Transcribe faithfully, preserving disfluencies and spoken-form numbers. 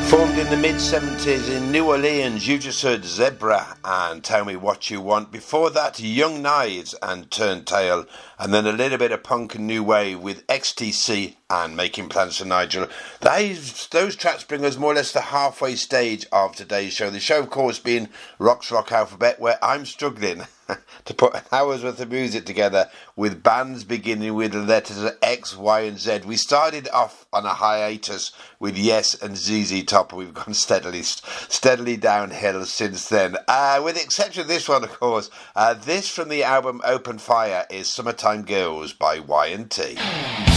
Formed in the mid seventies in New Orleans, you just heard Zebra and Tell Me What You Want. Before that, Young Knives and Turntail, and then a little bit of punk and new wave with X T C and Making Plans for Nigel. Those, those tracks bring us more or less the halfway stage of today's show. The show, of course, being Rock's Rock Alphabet, where I'm struggling to put an hour's worth of music together with bands beginning with the letters X, Y and Z. We started off on a hiatus with Yes and Z Z Top, and we've gone steadily steadily downhill since then. Uh, with the exception of this one, of course. Uh, this from the album Open Fire is Summertime Girls by Y and T.